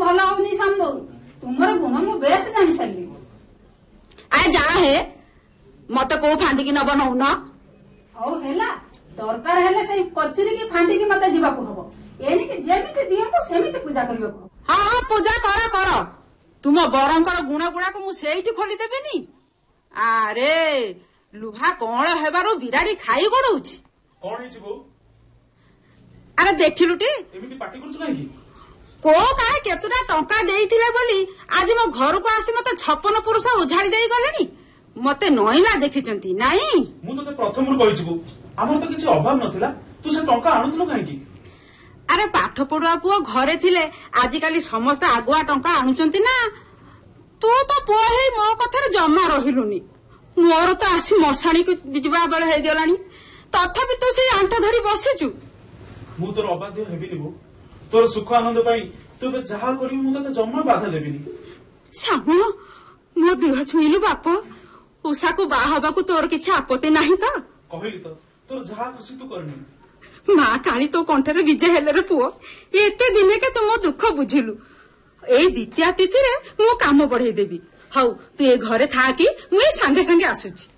ଭଲ ହଉନି ସମ୍ଭବ। ତୁମର ଗୁଣ ମୁଁ ବେଶ ଜାଣି ସାରିଲିଣି। ଆରେ ଯା ହେ ମତେ କୋଉ ଫାଣ୍ଡିକି ନବ ନଉନ। ହଉ ହେଲା, ଦରକାର ହେଲେ ସେଇ କଚେରୀକି ଫାଣ୍ଡିକି ମତେ ଯିବାକୁ ହବ। ଏଣିକି ଯେମିତି ଦିଅନ୍ତୁ ସେମିତି ପୂଜା କରିବାକୁ ହବ। ହଁ ହଁ ପୂଜା କର କର। ତୁମ ବରଙ୍କର ଗୁଣ ଗୁଣାକୁ ମୁଁ ସେଇଠି ଖୋଲିଦେବିନି। ଆରେ ଲୁହା କଣ ହେବାରୁ ବିରାଡି ଖାଇ ଗଡଉଛି। କଣ ହେଇଛି ବୋଉ? ଆରେ ଦେଖିଲୁଟି ଏମିତି ପାଟି କରୁଛୁ କାହିଁକି? କୋଉ କାଳେ କେତେଟା ଟଙ୍କା ଦେଇଥିଲେ ବୋଲି ଆଜି ମୋ ଘରକୁ ଆସି ମତେ 56 ପୁରୁଷ ଉଝାଳି ଦେଇ ଗଲେଣି। ମତେ ନଇନା ଦେଖିଛନ୍ତି ନାଇଁ? ମୁଁ ତତେ ପ୍ରଥମରୁ କହିଛି ବୋଉ, ଆମର ତ କିଛି ଅଭାବ ନଥିଲା, ତୁ ସେ ଟଙ୍କା ଆଣୁଥିଲୁ କାହିଁକି? ଆରେ ପାଠ ପଢୁଆ ପୁଅ ଘରେ ଥିଲେ ଆଜିକାଲି ସମସ୍ତେ ଆଗୁଆ ଟଙ୍କା ଆଣୁଛନ୍ତି ନା। ତୁ ତ ପୁଅ ହେଇ ମୋ କଥାରେ ଜମା ରହିଲୁନି। ମୋର ତ ଆସି ମଶାଣୀକୁ ଯିବା ବେଳେ ହେଇଗଲାଣି, ତଥାପି ତୁ ସେଇ ଆଣ୍ଟ ଧରି ବସିଛୁ। ମୁଁ ତୋର ଅବାଧ୍ୟ ହେବିନି ବୋଉ। ତୋର ସୁଖ ଆନନ୍ଦ ପାଇଁ ତୁ ଏବେ ଯାହା କରିବୁ ମୁଁ ତତେ ଜମା ବାଧା ଦେବିନି। ଶ୍ୟାମ ମୋ ଦେହ ଛୁଇଁଲୁ ବାପ। ଉଷାକୁ ବାହା ହବାକୁ ତୋର କିଛି ଆପତ୍ତି ନାହିଁ ତ? କହିଲି ତ, ତୋର ଯାହା ଖୁସି ତୁ କରିନି। ମା କାଳି ତୋ କଣ୍ଠରେ ବିଜେ ହେଲେ ରେ ପୁଅ। ଏତେ ଦିନେକେ ତୁ ମୋ ଦୁଃଖ ବୁଝିଲୁ। ଏଇ ଦ୍ୱିତୀୟା ତିଥିରେ ମୁଁ କାମ ବଢେଇ ଦେବି। ହଉ ତୁ ଏ ଘରେ ଥା କି ମୁଁ ଏ ସାଙ୍ଗେ ସାଙ୍ଗେ ଆସୁଛି।